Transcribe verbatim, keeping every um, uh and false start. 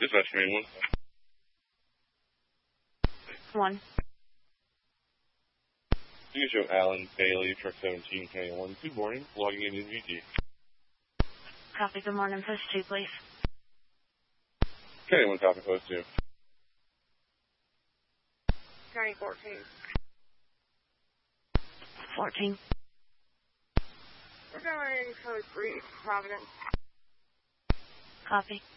Dispatch main one. One. You can show Alan Bailey, truck seventeen, K one. Good morning. Logging in in V T. Copy. Good morning. Post two, please. K one, copy. Post two. County fourteen. fourteen. We're going code three, Providence. Copy.